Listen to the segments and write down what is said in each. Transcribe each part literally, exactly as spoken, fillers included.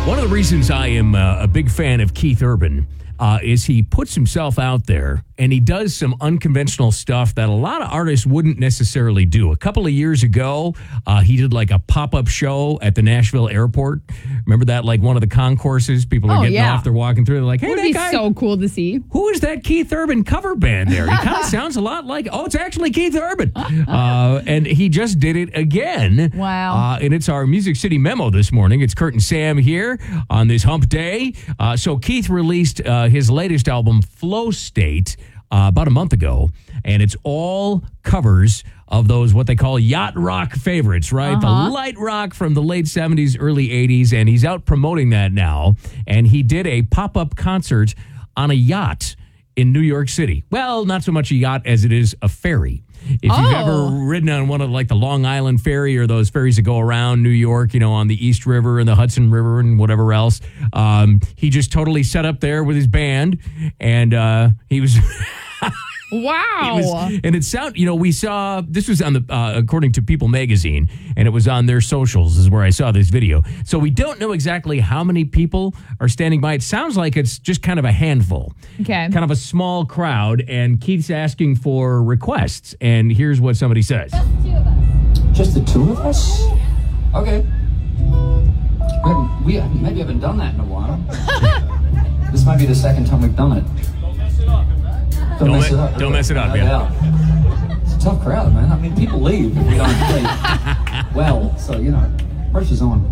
One of the reasons I am uh, a big fan of Keith Urban uh, is he puts himself out there and he does some unconventional stuff that a lot of artists wouldn't necessarily do. A couple of years ago, uh, he did like a pop-up show at the Nashville airport. Remember that? Like one of the concourses, people are oh, getting yeah. off, they're walking through, they're like, hey, it would that be guy, so cool to see. who is that Keith Urban cover band there? He kind of sounds a lot like, oh, it's actually Keith Urban. Uh, and he just did it again. Wow. Uh, and it's our Music City Memo this morning. It's Kurt and Sam here on this hump day. Uh, so Keith released uh, his latest album, Flow State, uh, about a month ago. And it's all covers of those, what they call yacht rock favorites, right? Uh-huh. The light rock from the late seventies, early eighties. And he's out promoting that now. And he did a pop-up concert on a yacht in New York City. Well, not so much a yacht as it is a ferry. If you've Oh. ever ridden on one of like the Long Island ferry or those ferries that go around New York, you know, on the East River and the Hudson River and whatever else, um, he just totally set up there with his band, and uh, he was... Wow. It was, and it sound, you know, we saw, this was on the, uh, according to People Magazine, and it was on their socials is where I saw this video. So we don't know exactly how many people are standing by. It sounds like it's just kind of a handful. Okay. Kind of a small crowd, and Keith's asking for requests. And here's what somebody says. Just the two of us? Okay. We haven't, we haven't, maybe haven't done that in a while. This might be the second time we've done it. Don't, Don't mess me- it up. don't mess it up, No yeah. doubt. It's a tough crowd, man. I mean, people leave if we don't play well, so, you know, pressure's on.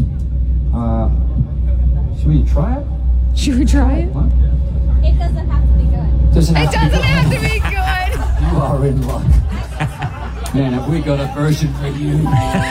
Uh, should we try it? Should we try it? What? It doesn't have to be good. Doesn't It have to doesn't be have to be good. You are in luck. Man, have we got a version for you?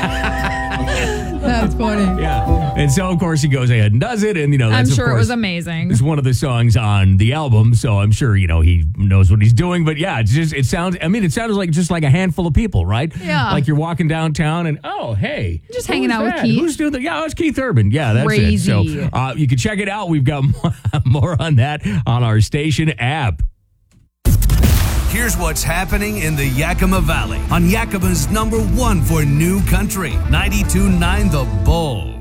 That's funny. Yeah. And so, of course, he goes ahead and does it. And, you know, I'm that's, sure of it course, was amazing. It's one of the songs on the album. So I'm sure, you know, he knows what he's doing. But yeah, it's just, it sounds, I mean, it sounds like just like a handful of people, right? Yeah. Like you're walking downtown and, oh, hey. Just who hanging is out with that? Keith. Who's doing that? Yeah, it's Keith Urban. Yeah, that's Crazy. it. So uh, you can check it out. We've got more, more on that on our station app. Here's what's happening in the Yakima Valley on Yakima's number one for new country, ninety-two point nine The Bull.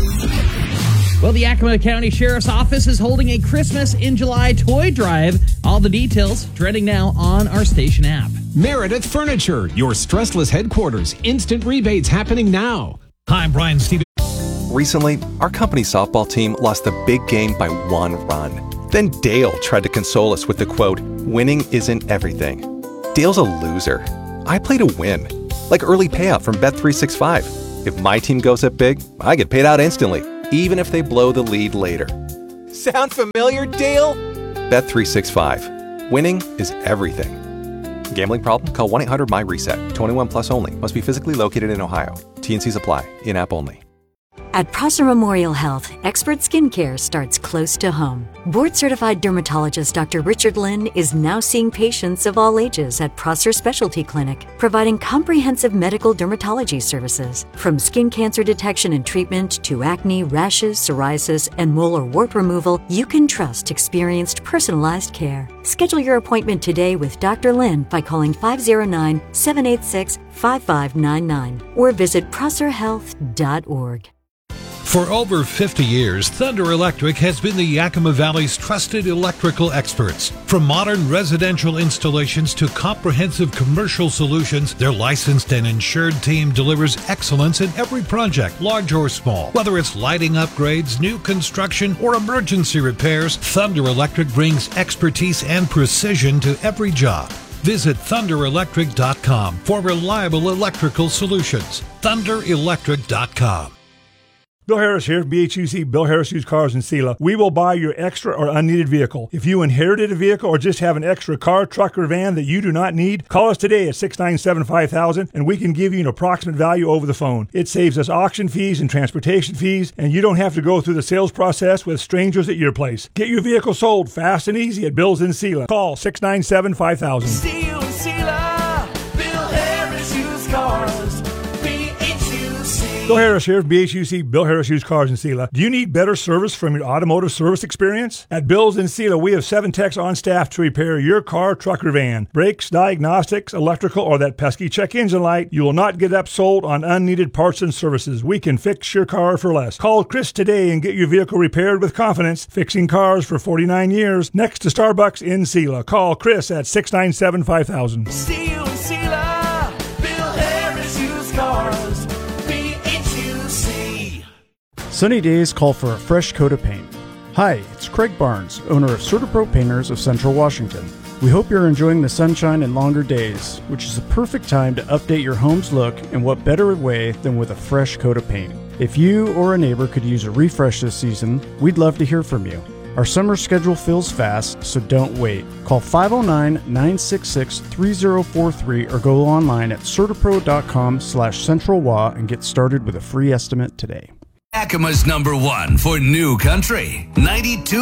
Well, the Yakima County Sheriff's Office is holding a Christmas in July toy drive. All the details trending now on our station app. Meredith Furniture, your stressless headquarters. Instant rebates happening now. Hi, I'm Brian Stevens. Recently, our company softball team lost the big game by one run. Then Dale tried to console us with the quote, "Winning isn't everything." Dale's a loser. I play to win. Like early payout from Bet three sixty-five. If my team goes up big, I get paid out instantly, even if they blow the lead later. Sound familiar, Dale? Bet three sixty-five. Winning is everything. Gambling problem? Call one eight hundred M Y reset. twenty-one plus only. Must be physically located in Ohio. T and Cs apply. In-app only. At Prosser Memorial Health, expert skincare starts close to home. Board-certified dermatologist Doctor Richard Lynn is now seeing patients of all ages at Prosser Specialty Clinic, providing comprehensive medical dermatology services. From skin cancer detection and treatment to acne, rashes, psoriasis, and mole or wart removal, you can trust experienced, personalized care. Schedule your appointment today with Doctor Lynn by calling five oh nine, seven eight six, five five nine nine or visit prosser health dot org. For over fifty years, Thunder Electric has been the Yakima Valley's trusted electrical experts. From modern residential installations to comprehensive commercial solutions, their licensed and insured team delivers excellence in every project, large or small. Whether it's lighting upgrades, new construction, or emergency repairs, Thunder Electric brings expertise and precision to every job. Visit thunder electric dot com for reliable electrical solutions. thunder electric dot com. Bill Harris here, B H U C, Bill Harris Used Cars in Sela. We will buy your extra or unneeded vehicle. If you inherited a vehicle or just have an extra car, truck, or van that you do not need, call us today at six nine seven, five thousand and we can give you an approximate value over the phone. It saves us auction fees and transportation fees, and you don't have to go through the sales process with strangers at your place. Get your vehicle sold fast and easy at Bill's in Sela. Call six nine seven, five thousand. See you in Sela, Bill Harris Used Cars, B H U C. Bill Harris here, B H U C, Bill Harris Used Cars in Sela. Do you need better service from your automotive service experience? At Bill's in Sela, we have seven techs on staff to repair your car, truck, or van. Brakes, diagnostics, electrical, or that pesky check engine light. You will not get upsold on unneeded parts and services. We can fix your car for less. Call Chris today and get your vehicle repaired with confidence. Fixing cars for forty-nine years. Next to Starbucks in Sela. Call Chris at six nine seven, five thousand. See you in Sela. Bill Harris Used Cars. B H U C. Sunny days call for a fresh coat of paint. Hi, it's Craig Barnes, owner of CertaPro Painters of Central Washington. We hope you're enjoying the sunshine and longer days, which is the perfect time to update your home's look, and what better way than with a fresh coat of paint. If you or a neighbor could use a refresh this season, we'd love to hear from you. Our summer schedule fills fast, so don't wait. Call five oh nine, nine six six, three oh four three or go online at certapro.com slash centralwa and get started with a free estimate today. Yakima's number one for new country, ninety-two.